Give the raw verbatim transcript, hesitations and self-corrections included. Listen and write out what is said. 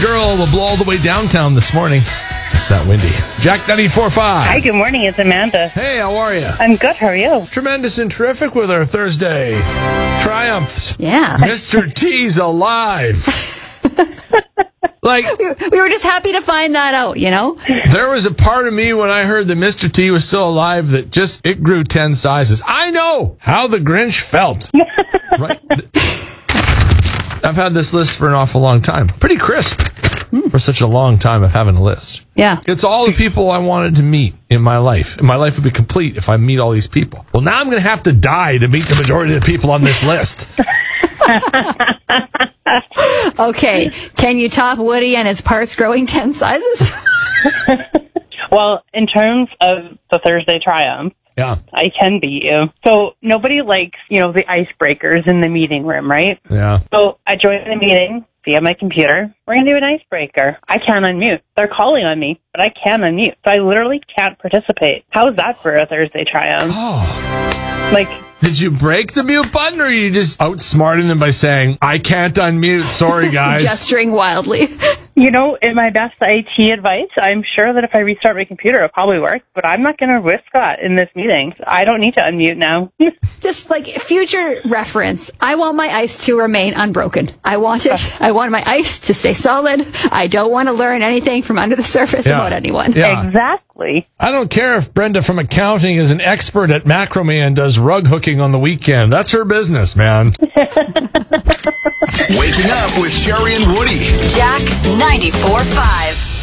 girl will blow all the way downtown this morning. It's that windy. Jack ninety-four point five. Hi, good morning. It's Amanda. Hey, how are you? I'm good. How are you? Tremendous and terrific with our Thursday triumphs. Yeah. Mister T's alive. Like, we were just happy to find that out, you know? There was a part of me when I heard that Mister T was still alive that just, it grew ten sizes. I know how the Grinch felt. Right? I've had this list for an awful long time. Pretty crisp for such a long time of having a list. Yeah. It's all the people I wanted to meet in my life. And my life would be complete if I meet all these people. Well, now I'm going to have to die to meet the majority of the people on this list. Okay. Can you top Woody and his parts growing ten sizes? Well, in terms of the Thursday triumph, Yeah. I can beat you. So nobody likes, you know, the icebreakers in the meeting room, right? Yeah. So I joined the meeting via my computer. We're going to do an icebreaker. I can't unmute. They're calling on me, but I can't unmute. So I literally can't participate. How is that for a Thursday triumph? Oh. Like, did you break the mute button, or are you just outsmarting them by saying, I can't unmute, sorry guys? Gesturing wildly. you know, in my best I T advice, I'm sure that if I restart my computer, it'll probably work, but I'm not going to risk that in this meeting. I don't need to unmute now. Just like future reference, I want my ice to remain unbroken. I want it. I want my ice to stay solid. I don't want to learn anything from under the surface Yeah. about anyone. Yeah. Exactly. I don't care if Brenda from accounting is an expert at macrame and does rug hooking on the weekend. That's her business, man. Waking up with Sherry and Woody. Jack ninety-four point five.